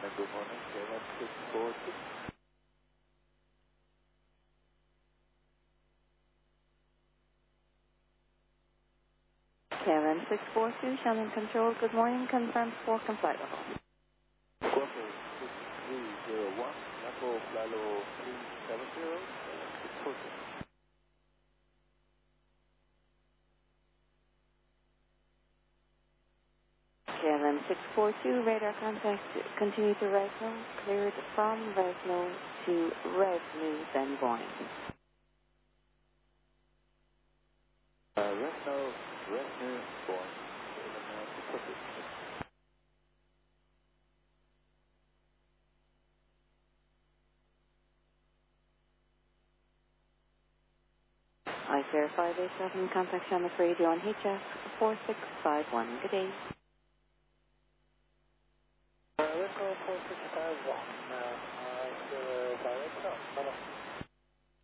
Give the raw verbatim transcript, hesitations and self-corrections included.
good morning, seven six four two. seven six four two, Shannon Control, good morning, confirmed for comply level. Quaco six three zero one, Echo Flalo three seven zero, six four two. seven six four two, radar contact, continue to Resno, cleared from Resno to Resnu, then Boeing. Uh, Resno, Resno, Boeing, seven six four two. I verify this seven contact Shannon radio on H F four six five one. Good day. Uh, Echo four six five one, uh, uh,